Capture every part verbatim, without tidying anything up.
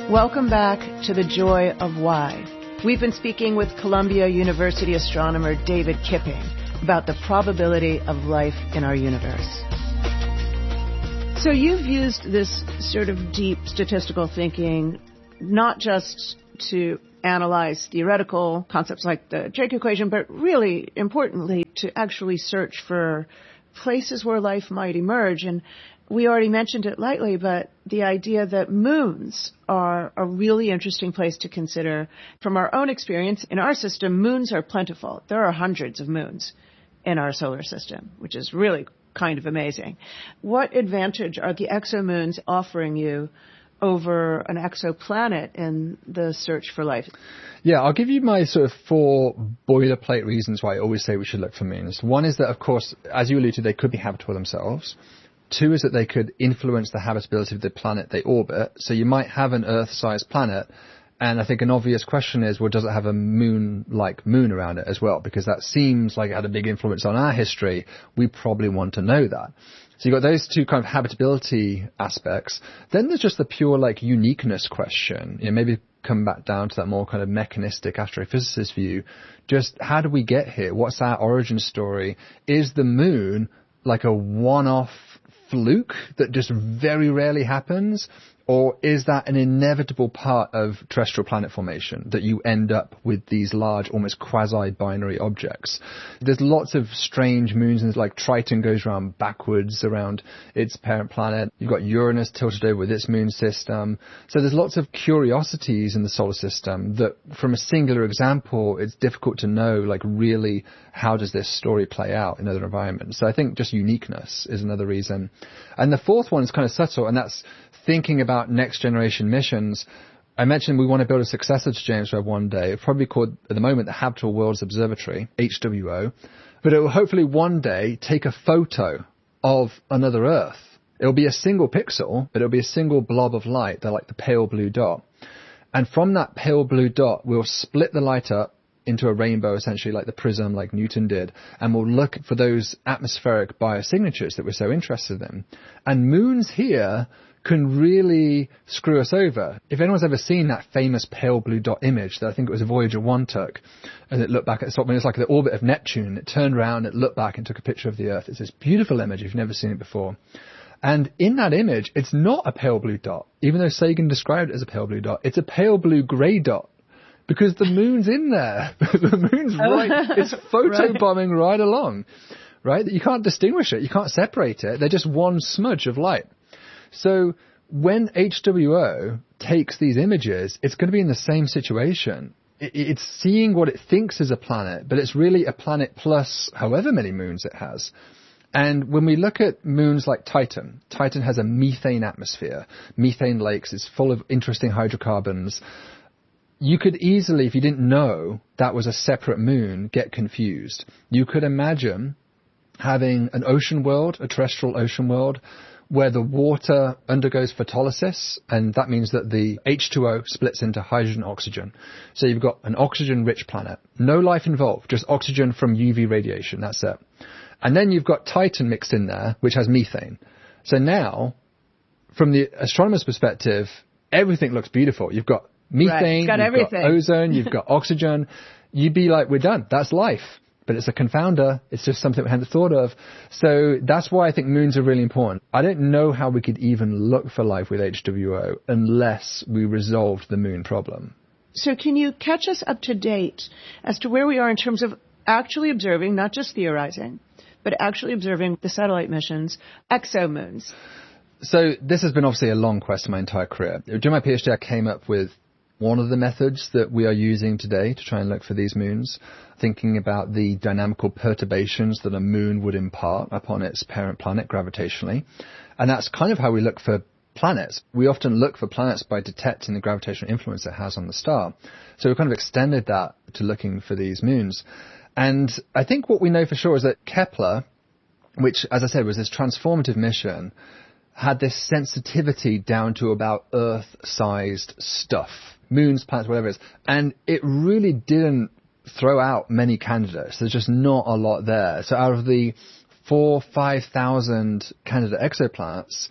Welcome back to The Joy of Why. We've been speaking with Columbia University astronomer David Kipping about the probability of life in our universe. So you've used this sort of deep statistical thinking not just to analyze theoretical concepts like the Drake equation, but really importantly to actually search for places where life might emerge. And we already mentioned it lightly, but the idea that moons are a really interesting place to consider. From our own experience, in our system, moons are plentiful. There are hundreds of moons in our solar system, which is really kind of amazing. What advantage are the exomoons offering you over an exoplanet in the search for life? Yeah, I'll give you my sort of four boilerplate reasons why I always say we should look for moons. One is that, of course, as you alluded to, they could be habitable themselves. Two is that they could influence the habitability of the planet they orbit. So you might have an Earth-sized planet, and I think an obvious question is, well, does it have a moon-like moon around it as well? Because that seems like it had a big influence on our history. We probably want to know that. So you've got those two kind of habitability aspects. Then there's just the pure, like, uniqueness question. You know, maybe come back down to that more kind of mechanistic astrophysicist view. Just how do we get here? What's our origin story? Is the moon like a one-off fluke that just very rarely happens? Or is that an inevitable part of terrestrial planet formation, that you end up with these large, almost quasi-binary objects? There's lots of strange moons, and like Triton goes around backwards around its parent planet. You've got Uranus tilted over with its moon system. So there's lots of curiosities in the solar system that, from a singular example, it's difficult to know, like, really how does this story play out in other environments. So I think just uniqueness is another reason. And the fourth one is kind of subtle, and that's thinking about next generation missions. I mentioned we want to build a successor to James Webb one day. It's probably called, at the moment, the Habitable Worlds Observatory, H W O. But it will hopefully one day take a photo of another Earth. It'll be a single pixel, but it'll be a single blob of light. They're like the pale blue dot. And from that pale blue dot, we'll split the light up into a rainbow, essentially, like the prism, like Newton did, and we'll look for those atmospheric biosignatures that we're so interested in. And moons here can really screw us over. If anyone's ever seen that famous pale blue dot image that I think it was Voyager one took, and it looked back at the top, when it was like the orbit of Neptune, it turned around, it looked back and took a picture of the Earth. It's this beautiful image if you've never seen it before. And in that image, it's not a pale blue dot. Even though Sagan described it as a pale blue dot, it's a pale blue grey dot. Because the moon's in there. The moon's right, it's photobombing right. right along, right? You can't distinguish it. You can't separate it. They're just one smudge of light. So when H W O takes these images, it's going to be in the same situation. It's seeing what it thinks is a planet, but it's really a planet plus however many moons it has. And when we look at moons like Titan, Titan has a methane atmosphere. Methane lakes, it's full of interesting hydrocarbons. You could easily, if you didn't know that was a separate moon, get confused. You could imagine having an ocean world, a terrestrial ocean world, where the water undergoes photolysis, and that means that the H two O splits into hydrogen and oxygen. So you've got an oxygen-rich planet. No life involved, just oxygen from U V radiation, that's it. And then you've got Titan mixed in there, which has methane. So now, from the astronomer's perspective, everything looks beautiful. You've got methane, right. got you've everything. got ozone, you've got oxygen. You'd be like, we're done. That's life. But it's a confounder. It's just something we hadn't thought of. So that's why I think moons are really important. I don't know how we could even look for life with H W O unless we resolved the moon problem. So can you catch us up to date as to where we are in terms of actually observing, not just theorizing, but actually observing the satellite missions, exomoons? So this has been obviously a long quest my entire career. During my PhD, I came up with one of the methods that we are using today to try and look for these moons, thinking about the dynamical perturbations that a moon would impart upon its parent planet gravitationally. And that's kind of how we look for planets. We often look for planets by detecting the gravitational influence it has on the star. So we've kind of extended that to looking for these moons. And I think what we know for sure is that Kepler, which, as I said, was this transformative mission, had this sensitivity down to about Earth-sized stuff. Moons, planets, whatever it is. And it really didn't throw out many candidates. There's just not a lot there. So out of the four, five thousand candidate exoplanets,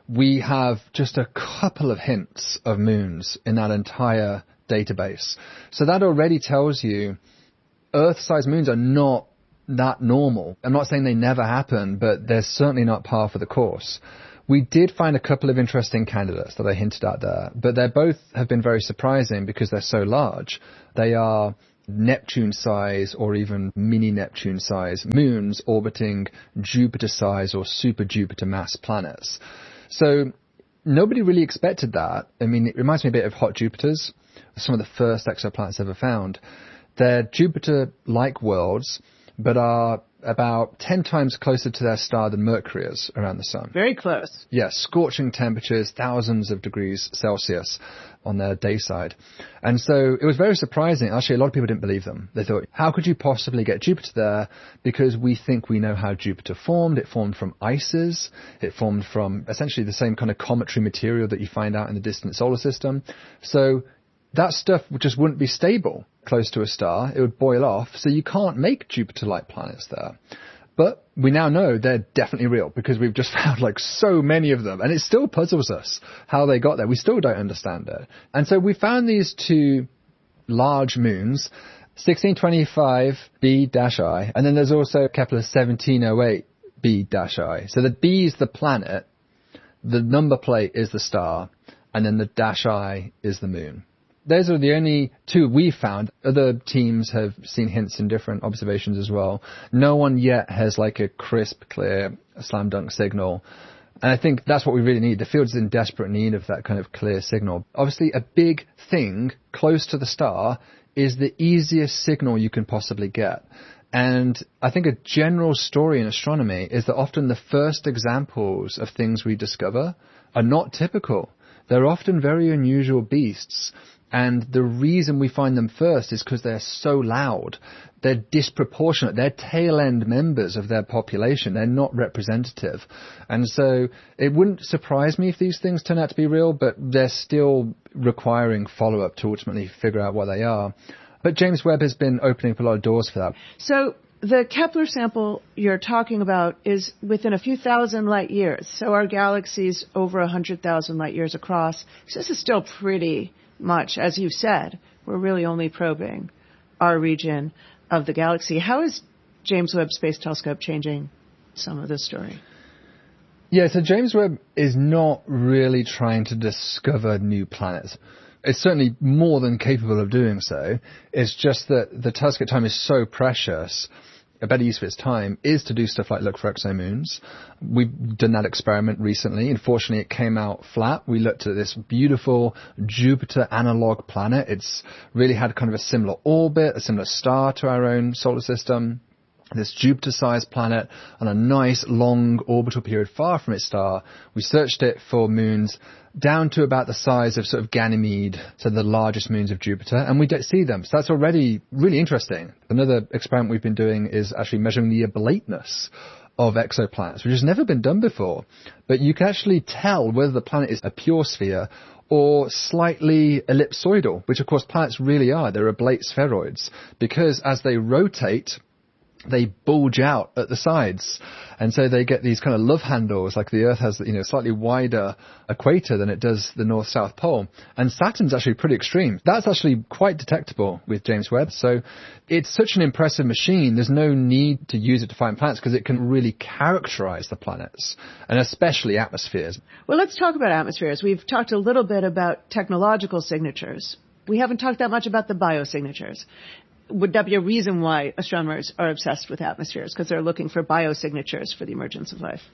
we have just a couple of hints of moons in that entire database. So that already tells you Earth-sized moons are not that normal. I'm not saying they never happen, but they're certainly not par for the course. We did find a couple of interesting candidates that I hinted at there, but they both have been very surprising because they're so large. They are Neptune-size or even mini-Neptune-size moons orbiting Jupiter-size or super-Jupiter mass planets. So nobody really expected that. I mean, it reminds me a bit of hot Jupiters, some of the first exoplanets ever found. They're Jupiter-like worlds, but are about ten times closer to their star than Mercury is around the sun. Very close. Yes, scorching temperatures, thousands of degrees Celsius on their day side. And so it was very surprising. Actually, a lot of people didn't believe them. They thought, how could you possibly get Jupiter there? Because we think we know how Jupiter formed. It formed from ices. It formed from essentially the same kind of cometary material that you find out in the distant solar system. So that stuff just wouldn't be stable close to a star. It would boil off, so you can't make Jupiter-like planets there. But we now know they're definitely real because we've just found like so many of them, and it still puzzles us how they got there. We still don't understand it. And so we found these two large moons, sixteen twenty-five b I, and then there's also Kepler seventeen oh eight b I. So the B is the planet, the number plate is the star, and then the dash I is the moon. Those are the only two we found. Other teams have seen hints in different observations as well. No one yet has like a crisp, clear, slam dunk signal. And I think that's what we really need. The field's in desperate need of that kind of clear signal. Obviously, a big thing close to the star is the easiest signal you can possibly get. And I think a general story in astronomy is that often the first examples of things we discover are not typical. They're often very unusual beasts. And the reason we find them first is because they're so loud. They're disproportionate. They're tail-end members of their population. They're not representative. And so it wouldn't surprise me if these things turn out to be real, but they're still requiring follow-up to ultimately figure out what they are. But James Webb has been opening up a lot of doors for that. So the Kepler sample you're talking about is within a few thousand light years. So our galaxy's over one hundred thousand light years across. So this is still pretty much, as you said, we're really only probing our region of the galaxy. How is James Webb Space Telescope changing some of this story? Yeah, so James Webb is not really trying to discover new planets. It's certainly more than capable of doing so. It's just that the telescope time is so precious. A better use of its time is to do stuff like look for exomoons. We've done that experiment recently. Unfortunately, it came out flat. We looked at this beautiful Jupiter analog planet. It's really had kind of a similar orbit, a similar star to our own solar system. This Jupiter-sized planet on a nice long orbital period far from its star. We searched it for moons down to about the size of sort of Ganymede, so the largest moons of Jupiter, and we don't see them. So that's already really interesting. Another experiment we've been doing is actually measuring the oblateness of exoplanets, which has never been done before. But you can actually tell whether the planet is a pure sphere or slightly ellipsoidal, which of course planets really are. They're oblate spheroids, because as they rotate, they bulge out at the sides. And so they get these kind of love handles, like the Earth has, you know, slightly wider equator than it does the North-South Pole. And Saturn's actually pretty extreme. That's actually quite detectable with James Webb. So it's such an impressive machine. There's no need to use it to find planets because it can really characterize the planets, and especially atmospheres. Well, let's talk about atmospheres. We've talked a little bit about technological signatures. We haven't talked that much about the biosignatures. Would that be a reason why astronomers are obsessed with atmospheres? Because they're looking for biosignatures for the emergence of life?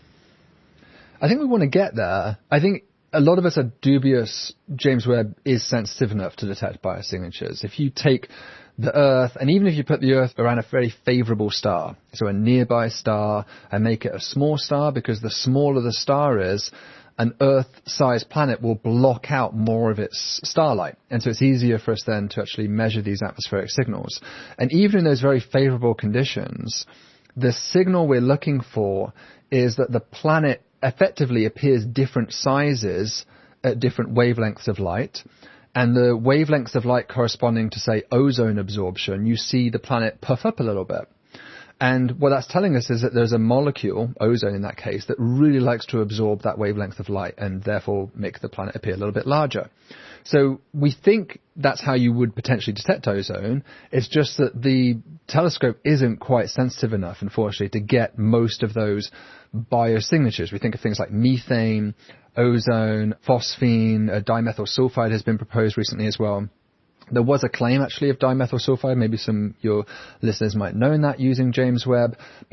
I think we want to get there. I think a lot of us are dubious James Webb is sensitive enough to detect biosignatures. If you take the Earth, and even if you put the Earth around a very favorable star, so a nearby star, and make it a small star, because the smaller the star is, an Earth-sized planet will block out more of its starlight. And so it's easier for us then to actually measure these atmospheric signals. And even in those very favorable conditions, the signal we're looking for is that the planet effectively appears different sizes at different wavelengths of light. And the wavelengths of light corresponding to, say, ozone absorption, you see the planet puff up a little bit. And what that's telling us is that there's a molecule, ozone in that case, that really likes to absorb that wavelength of light and therefore make the planet appear a little bit larger. So we think that's how you would potentially detect ozone. It's just that the telescope isn't quite sensitive enough, unfortunately, to get most of those biosignatures. We think of things like methane, ozone, phosphine, uh, dimethyl sulfide has been proposed recently as well. There was a claim actually of dimethyl sulfide. Maybe some of your listeners might know that using James Webb. But